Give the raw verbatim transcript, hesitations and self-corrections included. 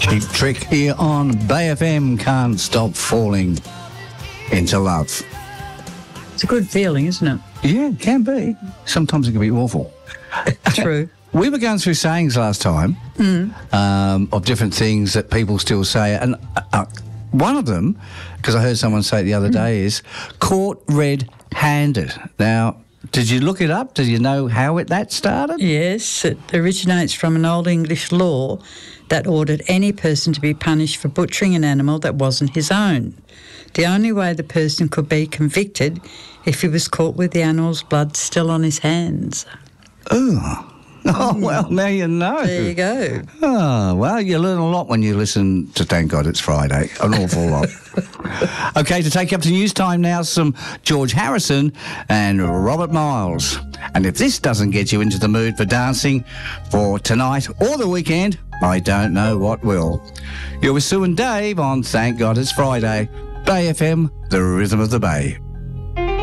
Cheap Trick here on Bay F M. Can't stop falling into love. It's a good feeling, isn't it? Yeah, it can be. Sometimes it can be awful. True. We were going through sayings last time Mm. um, of different things that people still say. And uh, uh, one of them, because I heard someone say it the other day, is caught red-handed. Now, did you look it up? Did you know how it that started? Yes, it originates from an Old English law that ordered any person to be punished for butchering an animal that wasn't his own. The only way the person could be convicted if he was caught with the animal's blood still on his hands. Oh. Oh, well, now you know. There you go. Oh, well, you learn a lot when you listen to Thank God It's Friday. An awful lot. OK, to take you up to news time now, some George Harrison and Robert Miles. And if this doesn't get you into the mood for dancing for tonight or the weekend, I don't know what will. You're with Sue and Dave on Thank God It's Friday. Bay F M, the rhythm of the Bay.